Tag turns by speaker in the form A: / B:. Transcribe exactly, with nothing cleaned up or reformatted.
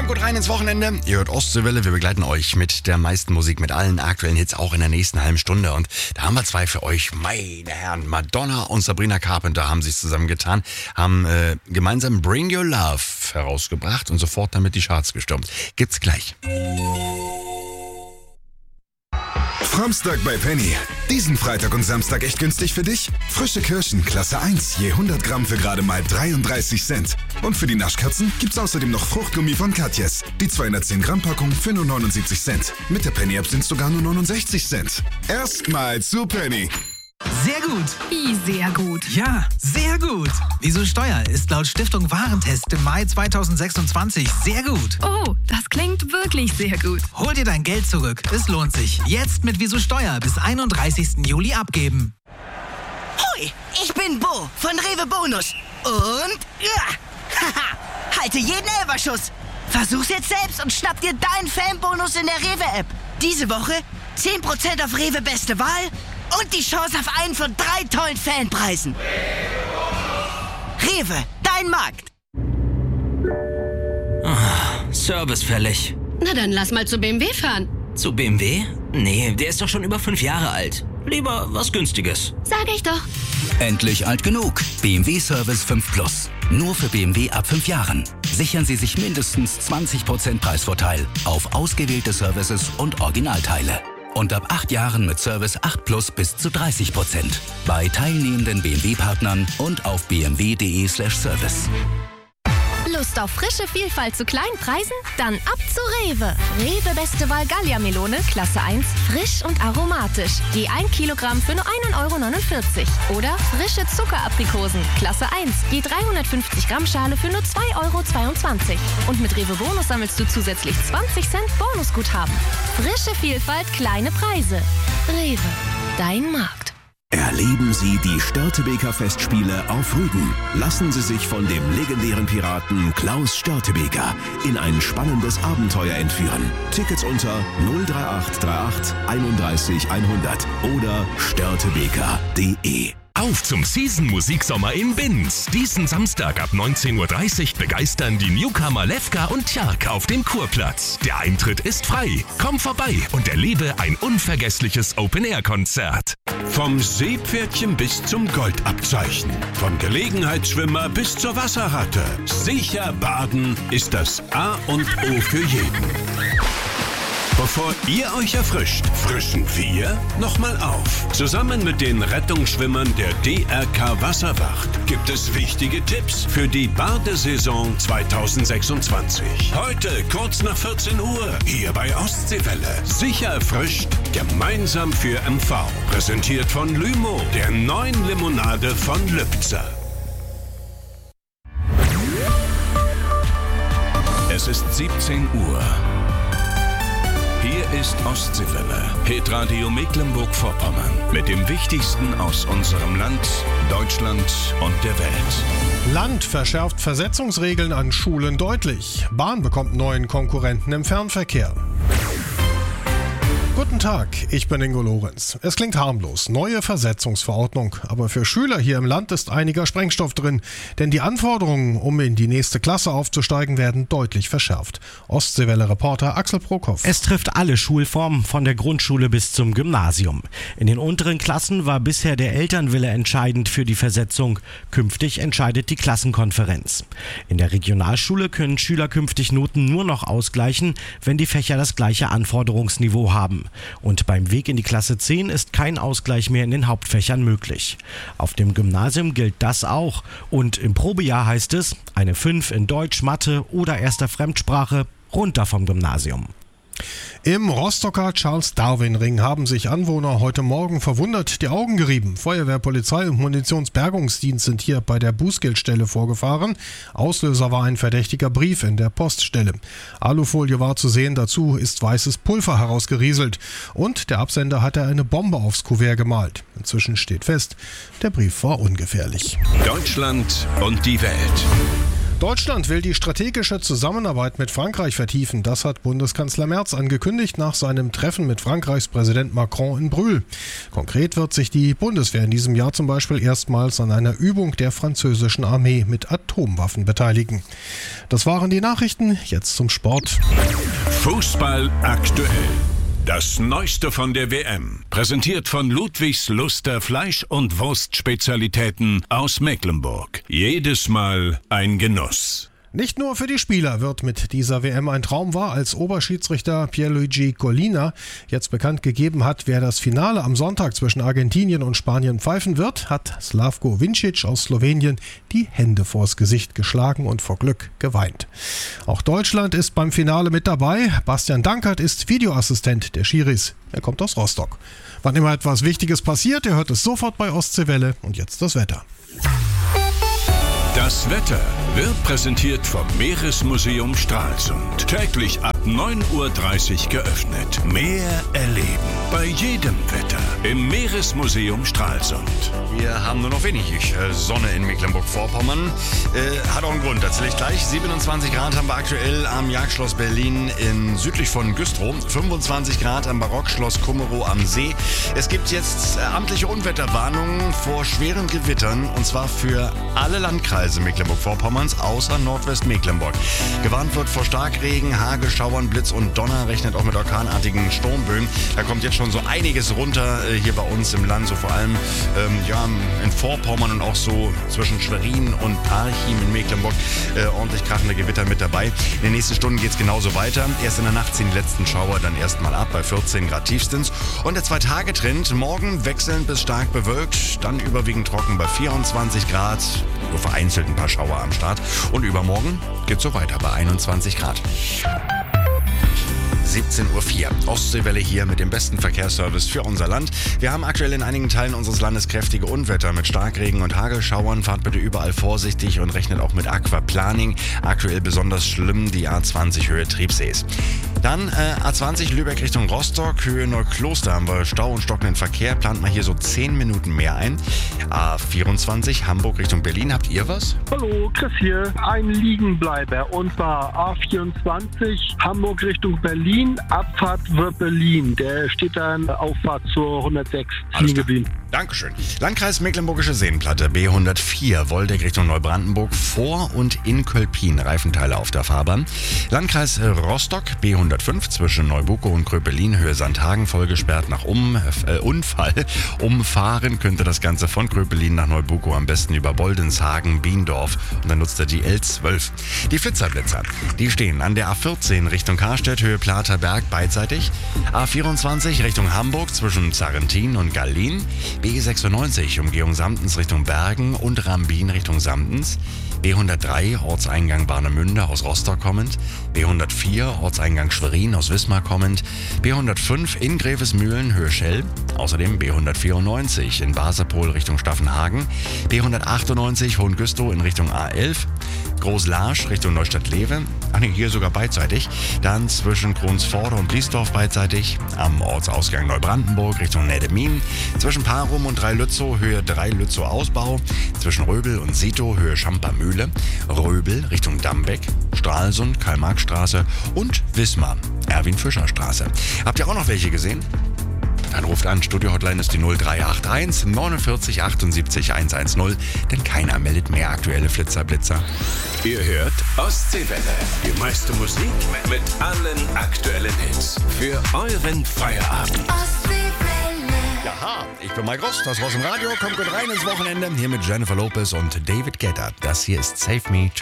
A: Kommt gut rein ins Wochenende. Ihr hört Ostseewelle. Wir begleiten euch mit der meisten Musik, mit allen aktuellen Hits auch in der nächsten halben Stunde. Und da haben wir zwei für euch. Meine Herren, Madonna und Sabrina Carpenter haben sich zusammengetan, haben äh, gemeinsam Bring Your Love herausgebracht und sofort damit die Charts gestürmt. Gibt's gleich.
B: Framstag bei Penny. Diesen Freitag und Samstag echt günstig für dich? Frische Kirschen, Klasse eins, je hundert Gramm für gerade mal dreiunddreißig Cent. Und für die Naschkatzen gibt's außerdem noch Fruchtgummi von Katjes. Die zweihundertzehn Gramm Packung für nur neunundsiebzig Cent. Mit der Penny-App sind's sogar nur neunundsechzig Cent. Erstmal zu Penny.
C: Sehr gut.
D: Wie sehr gut?
C: Ja, sehr gut. Wieso Steuer ist laut Stiftung Warentest im Mai zweitausendsechsundzwanzig sehr gut.
D: Oh, das klingt wirklich sehr gut.
C: Hol dir dein Geld zurück. Es lohnt sich. Jetzt mit Wieso Steuer bis einunddreißigsten Juli abgeben.
E: Hui, ich bin Bo von Rewe Bonus. Und ja, haha, halte jeden Elferschuss. Versuch's jetzt selbst und schnapp dir deinen Fanbonus in der Rewe-App. Diese Woche zehn Prozent auf Rewe Beste Wahl und die Chance auf einen von drei tollen Fanpreisen. Rewe, dein Markt.
F: Oh, Service fällig.
G: Na dann lass mal zu B M W fahren.
F: Zu B M W? Nee, der ist doch schon über fünf Jahre alt. Lieber was Günstiges.
G: Sag ich doch.
H: Endlich alt genug. B M W Service fünf Plus. Nur für B M W ab fünf Jahren. Sichern Sie sich mindestens zwanzig Prozent Preisvorteil auf ausgewählte Services und Originalteile. Und ab acht Jahren mit Service acht Plus bis zu dreißig Prozent. Bei teilnehmenden B M W-Partnern und auf b m w punkt d e slash service.
I: Lust auf frische Vielfalt zu kleinen Preisen? Dann ab zu Rewe. Rewe Beste Wahl Gallia-Melone, Klasse eins, frisch und aromatisch. Je ein Kilogramm für nur ein Euro neunundvierzig. Oder frische Zuckeraprikosen, Klasse eins, je dreihundertfünfzig Gramm Schale für nur zwei Euro zweiundzwanzig. Und mit Rewe Bonus sammelst du zusätzlich zwanzig Cent Bonusguthaben. Frische Vielfalt, kleine Preise. Rewe, dein Markt.
J: Erleben Sie die Störtebeker Festspiele auf Rügen. Lassen Sie sich von dem legendären Piraten Klaus Störtebeker in ein spannendes Abenteuer entführen. Tickets unter null drei acht drei acht einunddreißig hundert oder störtebeker punkt de.
K: Auf zum Season-Musiksommer in Binz. Diesen Samstag ab neunzehn Uhr dreißig begeistern die Newcomer Lefka und Tjark auf dem Kurplatz. Der Eintritt ist frei. Komm vorbei und erlebe ein unvergessliches Open-Air-Konzert.
L: Vom Seepferdchen bis zum Goldabzeichen. Vom Gelegenheitsschwimmer bis zur Wasserratte. Sicher baden ist das A und O für jeden. Bevor ihr euch erfrischt, frischen wir nochmal auf. Zusammen mit den Rettungsschwimmern der D R K Wasserwacht gibt es wichtige Tipps für die Badesaison zweitausendsechsundzwanzig. Heute kurz nach vierzehn Uhr hier bei Ostseewelle. Sicher erfrischt, gemeinsam für M V. Präsentiert von Lymo, der neuen Limonade von Lübzer. Es ist siebzehn Uhr. Hier ist Ostseewelle, Hitradio Mecklenburg-Vorpommern. Mit dem Wichtigsten aus unserem Land, Deutschland und der Welt.
M: Land verschärft Versetzungsregeln an Schulen deutlich. Bahn bekommt neuen Konkurrenten im Fernverkehr. Guten Tag, ich bin Ingo Lorenz. Es klingt harmlos, neue Versetzungsverordnung. Aber für Schüler hier im Land ist einiger Sprengstoff drin. Denn die Anforderungen, um in die nächste Klasse aufzusteigen, werden deutlich verschärft. Ostseewelle-Reporter Axel Prokop.
N: Es trifft alle Schulformen, von der Grundschule bis zum Gymnasium. In den unteren Klassen war bisher der Elternwille entscheidend für die Versetzung. Künftig entscheidet die Klassenkonferenz. In der Regionalschule können Schüler künftig Noten nur noch ausgleichen, wenn die Fächer das gleiche Anforderungsniveau haben. Und beim Weg in die Klasse zehn ist kein Ausgleich mehr in den Hauptfächern möglich. Auf dem Gymnasium gilt das auch. Und im Probejahr heißt es, eine fünf in Deutsch, Mathe oder erster Fremdsprache, runter vom Gymnasium.
M: Im Rostocker Charles-Darwin-Ring haben sich Anwohner heute Morgen verwundert die Augen gerieben. Feuerwehr, Polizei und Munitionsbergungsdienst sind hier bei der Bußgeldstelle vorgefahren. Auslöser war ein verdächtiger Brief in der Poststelle. Alufolie war zu sehen, dazu ist weißes Pulver herausgerieselt. Und der Absender hatte eine Bombe aufs Kuvert gemalt. Inzwischen steht fest, der Brief war ungefährlich.
L: Deutschland und die Welt.
M: Deutschland will die strategische Zusammenarbeit mit Frankreich vertiefen. Das hat Bundeskanzler Merz angekündigt nach seinem Treffen mit Frankreichs Präsident Macron in Brühl. Konkret wird sich die Bundeswehr in diesem Jahr zum Beispiel erstmals an einer Übung der französischen Armee mit Atomwaffen beteiligen. Das waren die Nachrichten, jetzt zum Sport.
L: Fußball aktuell. Das Neueste von der W M. Präsentiert von Ludwigs Luster Fleisch- und Wurstspezialitäten aus Mecklenburg. Jedes Mal ein Genuss.
M: Nicht nur für die Spieler wird mit dieser W M ein Traum wahr, als Oberschiedsrichter Pierluigi Collina jetzt bekannt gegeben hat, wer das Finale am Sonntag zwischen Argentinien und Spanien pfeifen wird, hat Slavko Vincic aus Slowenien die Hände vors Gesicht geschlagen und vor Glück geweint. Auch Deutschland ist beim Finale mit dabei. Bastian Dankert ist Videoassistent der Schiris. Er kommt aus Rostock. Wann immer etwas Wichtiges passiert, ihr hört es sofort bei Ostseewelle. Und jetzt das Wetter.
L: Das Wetter wird präsentiert vom Meeresmuseum Stralsund. Täglich ab neun Uhr dreißig geöffnet. Meer erleben bei jedem Wetter im Meeresmuseum Stralsund.
A: Wir haben nur noch wenig äh, Sonne in Mecklenburg-Vorpommern. Äh, hat auch einen Grund, erzähle ich gleich. siebenundzwanzig Grad haben wir aktuell am Jagdschloss Berlin in südlich von Güstrow. fünfundzwanzig Grad am Barockschloss Kummerow am See. Es gibt jetzt äh, amtliche Unwetterwarnungen vor schweren Gewittern, und zwar für alle Landkreise Mecklenburg-Vorpommerns außer Nordwestmecklenburg. Gewarnt wird vor Starkregen, Hagel, Schauern, Blitz und Donner, rechnet auch mit orkanartigen Sturmböen. Da kommt jetzt schon so einiges runter äh, hier bei uns im Land, so vor allem ähm, ja, in Vorpommern und auch so zwischen Schwerin und Parchim in Mecklenburg äh, ordentlich krachende Gewitter mit dabei. In den nächsten Stunden geht es genauso weiter. Erst in der Nacht ziehen die letzten Schauer dann erstmal ab bei vierzehn Grad tiefstens. Und der Zwei-Tage-Trend, morgen wechselnd bis stark bewölkt, dann überwiegend trocken bei vierundzwanzig Grad, nur vereinzelt ein paar Schauer am Start. Und übermorgen geht's so weiter bei einundzwanzig Grad. siebzehn Uhr vier. Ostseewelle hier mit dem besten Verkehrsservice für unser Land. Wir haben aktuell in einigen Teilen unseres Landes kräftige Unwetter mit Starkregen und Hagelschauern. Fahrt bitte überall vorsichtig und rechnet auch mit Aquaplaning. Aktuell besonders schlimm die A zwanzig Höhe Triebsees. Dann äh, A zwanzig Lübeck Richtung Rostock, Höhe Neukloster haben wir Stau und stockenden Verkehr. Plant mal hier so zehn Minuten mehr ein. A vierundzwanzig Hamburg Richtung Berlin. Habt ihr was?
O: Hallo, Chris hier. Ein Liegenbleiber. Und zwar A vierundzwanzig Hamburg Richtung Berlin. Abfahrt wird Berlin. Der steht dann Auffahrt zur hundertsechs liegen geblieben.
A: Dankeschön. Landkreis Mecklenburgische Seenplatte B hundertvier Woldeck Richtung Neubrandenburg vor und in Kölpin Reifenteile auf der Fahrbahn. Landkreis Rostock B hundertfünf zwischen Neubukow und Kröpelin Höhe Sandhagen vollgesperrt nach um, äh, Unfall. Umfahren könnte das Ganze von Kröpelin nach Neubukow am besten über Boldenshagen, Biendorf und dann nutzt er die L zwölf. Die Flitzerblitzer, die stehen an der A vierzehn Richtung Karstedt Höhe Platerberg beidseitig. A vierundzwanzig Richtung Hamburg zwischen Sarrentin und Gallin. B sechsundneunzig Umgehung Samtens Richtung Bergen und Rambin Richtung Samtens. B hundertdrei Ortseingang Warnemünde aus Rostock kommend. B hundertvier Ortseingang Schwerin aus Wismar kommend. B hundertfünf in Grevesmühlen Höhe Schell. Außerdem B hundertvierundneunzig in Basepol Richtung Staffenhagen. B hundertachtundneunzig Hohengüstrow in Richtung A elf. Großlarsch Richtung Neustadt-Lewe. Ach nee, hier sogar beidseitig. Dann zwischen Kronsforde und Bliesdorf beidseitig. Am Ortsausgang Neubrandenburg Richtung Nedemin. Zwischen Parum und Dreilützow Höhe Dreilützow Ausbau. Zwischen Röbel und Sito Höhe Schampermühle. Röbel Richtung Dambeck. Stralsund, Karl-Marx-Straße und Wismar, Erwin-Fischer-Straße. Habt ihr auch noch welche gesehen? Dann ruft an, Studio-Hotline ist die null drei acht eins neunundvierzig achtundsiebzig hundertzehn, denn keiner meldet mehr aktuelle Flitzerblitzer.
L: Ihr hört Ostseewelle, die meiste Musik mit allen aktuellen Hits für euren Feierabend.
A: Jaha, ich bin Mike Rost, das war's im Radio, kommt gut rein ins Wochenende, hier mit Jennifer Lopez und David Guetta. Das hier ist Save Me.